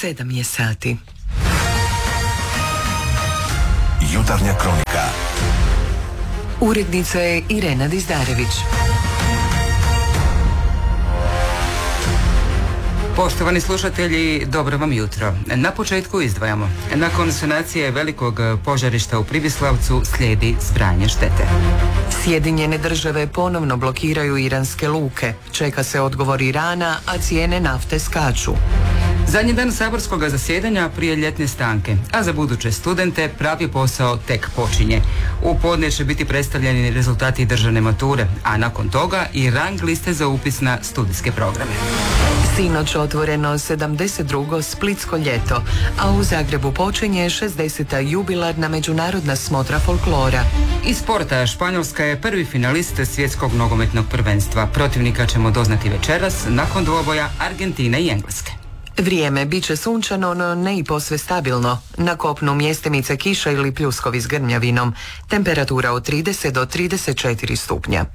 7 je sati. Jutarnja kronika. Urednica je Irena Dizdarević. Poštovani slušatelji, dobro vam jutro. Na početku izdvajamo. Nakon sanacije velikog požarišta u Pribislavcu slijedi zbrajanje štete. Sjedinjene države ponovno blokiraju iranske luke. Čeka se odgovor Irana, a cijene nafte skaču. Zadnji dan saborskog zasjedanja prije ljetne stanke, a za buduće studente pravi posao tek počinje. U podne će biti predstavljeni rezultati državne mature, a nakon toga i rang liste za upis na studijske programe. Sinoć otvoreno 72. Splitsko ljeto, a u Zagrebu počinje 60. jubilarna međunarodna smotra folklora. Iz sporta Španjolska je prvi finalist svjetskog nogometnog prvenstva. Protivnika ćemo doznati večeras nakon dvoboja Argentine i Engleske. Vrijeme bit će sunčano, no ne i posve stabilno. Na kopnu mjestimice kiša ili pljuskovi s grmljavinom. Temperatura od 30 do 34 stupnja.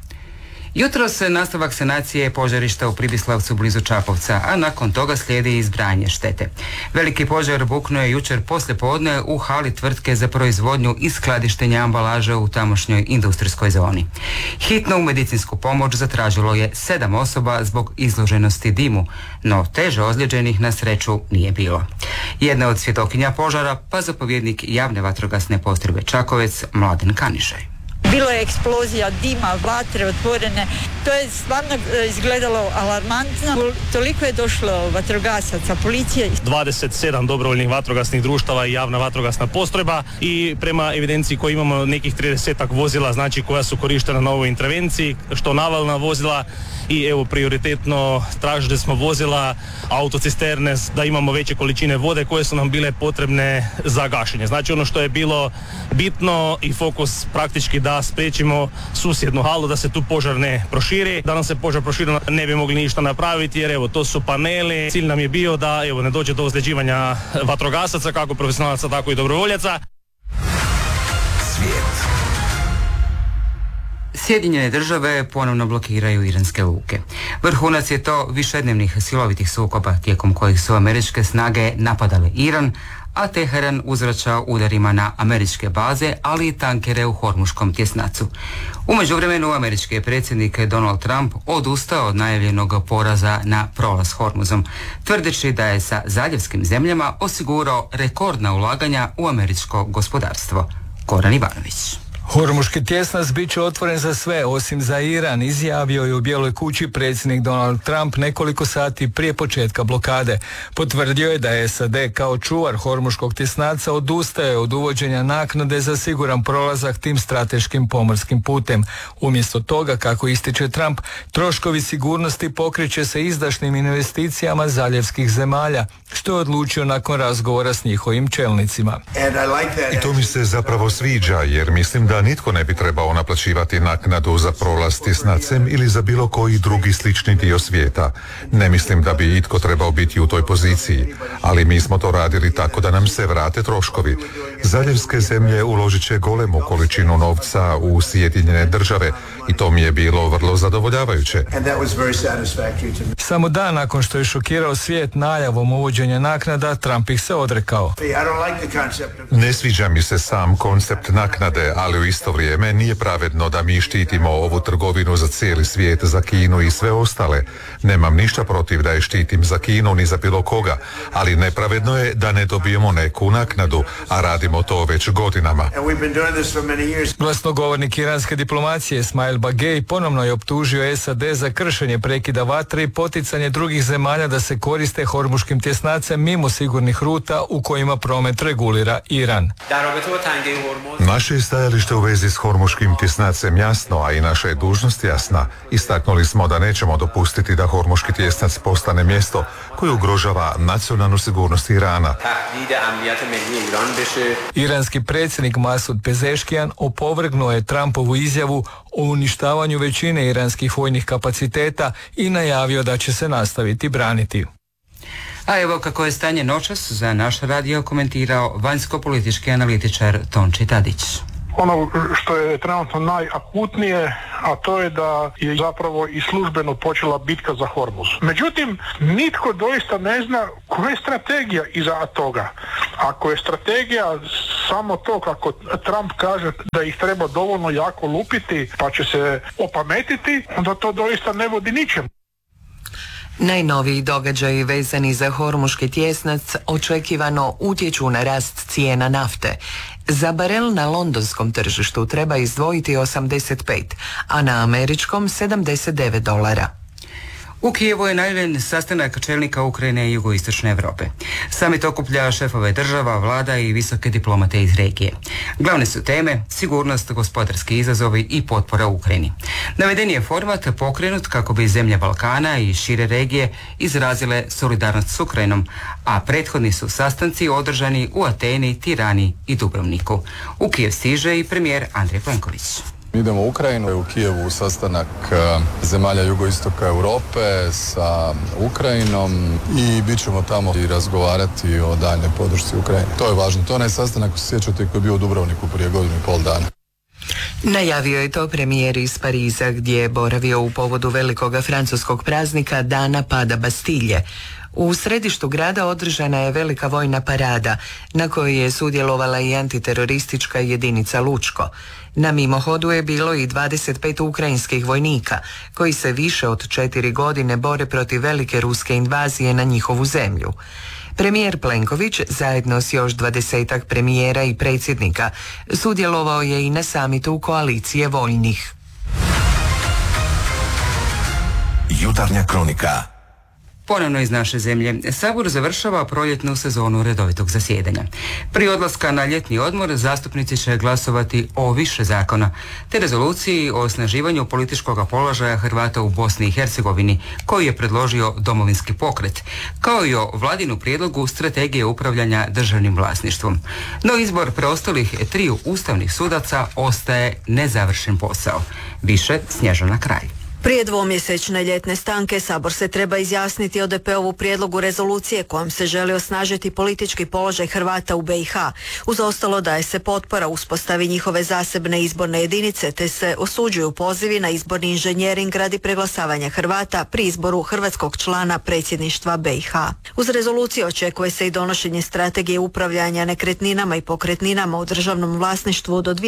Jutros nastavak sanacije požarišta u Pribislavcu blizu Čakovca, a nakon toga slijedi izbrajanje štete. Veliki požar buknuo je jučer poslijepodne u hali tvrtke za proizvodnju i skladištenja ambalaže u tamošnjoj industrijskoj zoni. Hitnu medicinsku pomoć zatražilo je 7 osoba zbog izloženosti dimu, no teže ozlijeđenih na sreću nije bilo. Jedna od svjedokinja požara, pa zapovjednik javne vatrogasne postrojbe Čakovec, Mladen Kanišaj. Bilo je eksplozija, dima, vatre otvorene. To je stvarno izgledalo alarmantno. Toliko je došlo vatrogasaca, policije. 27 dobrovoljnih vatrogasnih društava i javna vatrogasna postrojba i prema evidenciji koju imamo nekih 30-ak vozila, znači koja su korištena na ovoj intervenciji, što navalna vozila i evo prioritetno tražili smo vozila, autocisterne, da imamo veće količine vode koje su nam bile potrebne za gašenje. Znači ono što je bilo bitno i fokus praktički da spriječimo susjednu halu, da se tu požar ne proširi. Da nam se požar proširi ne bi mogli ništa napraviti jer evo to su paneli. Cilj nam je bio da evo ne dođe do ozljeđivanja vatrogasaca, kako profesionalaca tako i dobrovoljaca. Svijet. Sjedinjene države ponovno blokiraju iranske luke. Vrhunac je to višednevnih silovitih sukoba tijekom kojih su američke snage napadale Iran, a Teheran uzvraćao udarima na američke baze, ali i tankere u Hormuškom tjesnacu. U međuvremenu američki je predsjednik Donald Trump odustao od najavljenog poraza na prolaz Hormuzom, tvrdeći da je sa zaljevskim zemljama osigurao rekordna ulaganja u američko gospodarstvo. Goran Ivanović. Hormuški tjesnac bit će otvoren za sve, osim za Iran, izjavio je u Bijeloj kući predsjednik Donald Trump nekoliko sati prije početka blokade. Potvrdio je da je SAD kao čuvar Hormuškog tjesnaca odustaje od uvođenja naknade za siguran prolazak tim strateškim pomorskim putem. Umjesto toga, kako ističe Trump, troškovi sigurnosti pokreće se izdašnim investicijama zaljevskih zemalja, što je odlučio nakon razgovora s njihovim čelnicima. I to mi se zapravo sviđa, jer mislim da nitko ne bi trebao naplaćivati naknadu za prolaz tjesnacem ili za bilo koji drugi slični dio svijeta. Ne mislim da bi itko trebao biti u toj poziciji, ali mi smo to radili tako da nam se vrate troškovi. Zaljevske zemlje uložit će golemu količinu novca u Sjedinjene države i to mi je bilo vrlo zadovoljavajuće. Samo dan nakon što je šokirao svijet najavom uvođenja naknada, Trump ih se odrekao. Ne sviđa mi se sam koncept naknade, ali u isto vrijeme nije pravedno da mi štitimo ovu trgovinu za cijeli svijet, za Kinu i sve ostale. Nemam ništa protiv da je štitim za Kinu ni za bilo koga, ali nepravedno je da ne dobijemo neku naknadu, a radimo to već godinama. Glasnogovornik iranske diplomacije Ismail Bagej ponovno je optužio SAD za kršenje prekida vatre i poticanje drugih zemalja da se koriste Hormuškim tjesnacem mimo sigurnih ruta u kojima promet regulira Iran. Naše je stajalište u vezi s Hormuškim tjesnacem jasno, a i naša je dužnost jasna. Istaknuli smo da nećemo dopustiti da Hormuški tjesnac postane mjesto koje ugrožava nacionalnu sigurnost Irana. Iranski predsjednik Masud Pezeškijan opovrgnuo je Trumpovu izjavu o uništavanju većine iranskih vojnih kapaciteta i najavio da će se nastaviti braniti. A evo kako je stanje noćas za naš radio komentirao vanjsko-politički analitičar Tonči Tadić. Ono što je trenutno najakutnije, a to je da je zapravo i službeno počela bitka za Hormuz. Međutim, nitko doista ne zna koja je strategija iza toga? Ako je strategija samo to kako Trump kaže da ih treba dovoljno jako lupiti pa će se opametiti, onda to doista ne vodi ničemu. Najnoviji događaji vezani za Hormuški tjesnac očekivano utječu na rast cijena nafte. Za barel na londonskom tržištu treba izdvojiti 85, a na američkom $79. U Kijevu je najavljen sastanak čelnika Ukrajine i jugoistočne Europe. Samit okuplja šefove država, vlada i visoke diplomate iz regije. Glavne su teme sigurnost, gospodarski izazovi i potpora Ukrajini. Naveden je format pokrenut kako bi zemlje Balkana i šire regije izrazile solidarnost s Ukrajinom, a prethodni su sastanci održani u Ateni, Tirani i Dubrovniku. U Kijev stiže i premijer Andrej Plenković. Idemo u Ukrajinu, u Kijevu sastanak zemalja jugoistoka Europe sa Ukrajinom i bit ćemo tamo i razgovarati o daljnjoj podršci Ukrajini. To je važno. To je onaj sastanak, ako se sjećate, koji je bio u Dubrovniku prije 1,5 godina. Najavio je to premijer iz Pariza gdje je boravio u povodu velikoga francuskog praznika Dana pada Bastilje. U središtu grada održana je velika vojna parada na kojoj je sudjelovala i antiteroristička jedinica Lučko. Na mimohodu je bilo i 25 ukrajinskih vojnika koji se više od 4 godine bore protiv velike ruske invazije na njihovu zemlju. Premijer Plenković zajedno s još 20-ak premijera i predsjednika sudjelovao je i na samitu koalicije voljnih. Jutarnja kronika. Ponovno iz naše zemlje. Sabor završava proljetnu sezonu redovitog zasjedanja. Prije odlaska na ljetni odmor zastupnici će glasovati o više zakona, te rezoluciji o osnaživanju političkog položaja Hrvata u Bosni i Hercegovini, koju je predložio Domovinski pokret, kao i o vladinu prijedlogu strategije upravljanja državnim vlasništvom. No izbor preostalih 3 ustavnih sudaca ostaje nezavršen posao. Više Snježana Kralj. Prije dvomjesečne ljetne stanke Sabor se treba izjasniti o DP-ovu prijedlogu rezolucije kojom se želi osnažiti politički položaj Hrvata u BiH. Uz ostalo daje se potpora uspostavi njihove zasebne izborne jedinice te se osuđuju pozivi na izborni inženjering radi preglasavanja Hrvata pri izboru hrvatskog člana predsjedništva BiH. Uz rezoluciju očekuje se i donošenje strategije upravljanja nekretninama i pokretninama u državnom vlasništvu do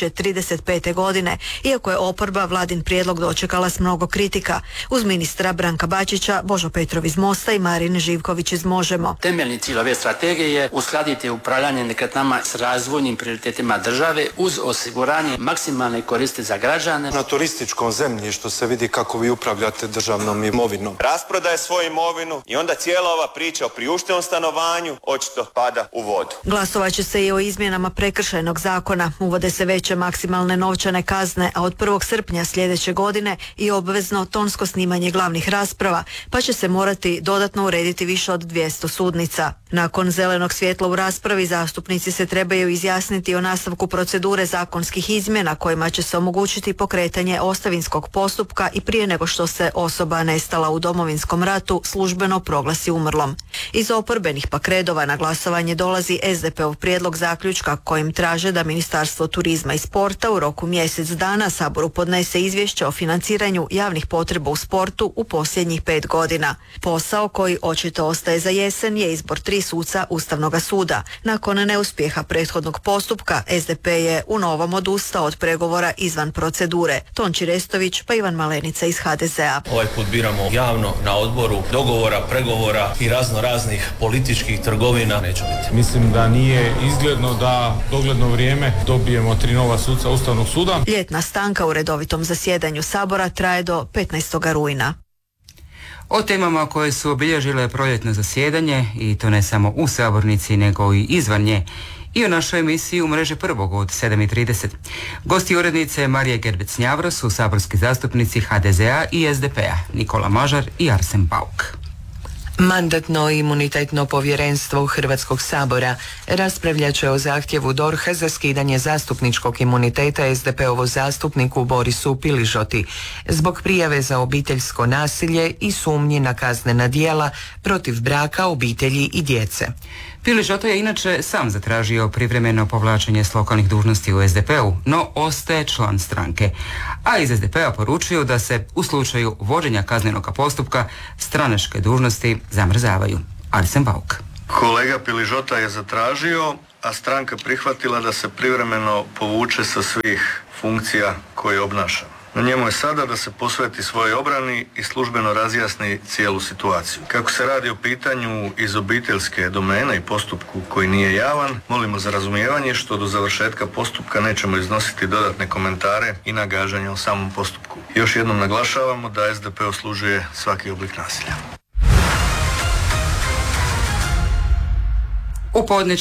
2035. godine, iako je oporba vladin prijedlog dočekala s mnogo kritika. Uz ministra Branka Bačića, Božo Petrov iz Mosta i Marin Živković iz Možemo. Temeljni cilj ove strategije je uskladiti upravljanje nekretninama s razvojnim prioritetima države uz osiguranje maksimalne koristi za građane. Na turističkom zemljištu se vidi kako vi upravljate državnom imovinom. Rasprodaje svoju imovinu i onda cijela ova priča o priuštivom stanovanju očito pada u vodu. Glasovat će se i o izmjenama prekršajnog zakona. Uvode se veće maksimalne novčane kazne, a od 1. srpnja sljedeće godine i obvezno tonsko snimanje glavnih rasprava, pa će se morati dodatno urediti više od 200 sudnica. Nakon zelenog svjetla u raspravi zastupnici se trebaju izjasniti o nastavku procedure zakonskih izmjena kojima će se omogućiti pokretanje ostavinskog postupka i prije nego što se osoba nestala u Domovinskom ratu službeno proglasi umrlom. Iz oporbenih pak redova na glasovanje dolazi SDP-ov prijedlog zaključka kojim traže da Ministarstvo turizma i sporta u roku mjesec dana Saboru podnese izvješće o financiranju javnih potreba u sportu u posljednjih 5 godina. Posao koji očito ostaje za jesen je izbor 3 suca Ustavnog suda. Nakon neuspjeha prethodnog postupka SDP je u novom odustao od pregovora izvan procedure. Tonči Restović pa Ivan Malenica iz HDZ-a. Ovaj put biramo javno na odboru, dogovora, pregovora i razno raznih političkih trgovina neće biti. Mislim da nije izgledno da dogledno vrijeme dobijemo 3 nova suca Ustavnog suda. Ljetna stanka u redovitom zasjedanju Sabora traje do 15. rujna. O temama koje su obilježile proljetno zasjedanje, i to ne samo u sabornici nego i izvan nje, i u našoj emisiji u mreži prvog od 7:30. Gosti urednice Marije Gerbec-Njavro su saborski zastupnici HDZ-a i SDP-a, Nikola Mažar i Arsen Bauk. Mandatno-imunitetno povjerenstvo Hrvatskog sabora raspravljat će o zahtjevu DORH-a za skidanje zastupničkog imuniteta SDP-ovu zastupniku Borisu Piližoti zbog prijave za obiteljsko nasilje i sumnji na kaznena djela protiv braka, obitelji i djece. Piližota je inače sam zatražio privremeno povlačenje s lokalnih dužnosti u SDP-u, no ostaje član stranke. A iz SDP-a poručio da se u slučaju vođenja kaznenog postupka stranačke dužnosti zamrzavaju. Arsen Bauk. Kolega Piližota je zatražio, a stranka prihvatila da se privremeno povuče sa svih funkcija koje obnaša. Na njemu je sada da se posveti svojoj obrani i službeno razjasni cijelu situaciju. Kako se radi o pitanju iz obiteljske domene i postupku koji nije javan, molimo za razumijevanje što do završetka postupka nećemo iznositi dodatne komentare i nagađanja o samom postupku. Još jednom naglašavamo da SDP osuđuje svaki oblik nasilja. U podne